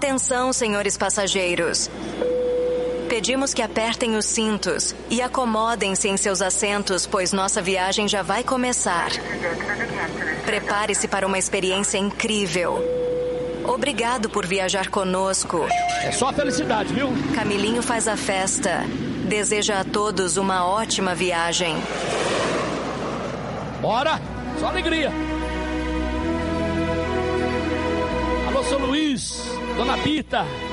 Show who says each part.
Speaker 1: Atenção, senhores passageiros. Pedimos que apertem os cintos e acomodem-se em seus assentos, pois nossa viagem já vai começar. Prepare-se para uma experiência incrível. Obrigado por viajar conosco.
Speaker 2: É só felicidade, viu?
Speaker 1: Camilinho faz a festa. Deseja a todos uma ótima viagem.
Speaker 2: Bora! Só alegria! Alô, seu Luiz, Dona Bita,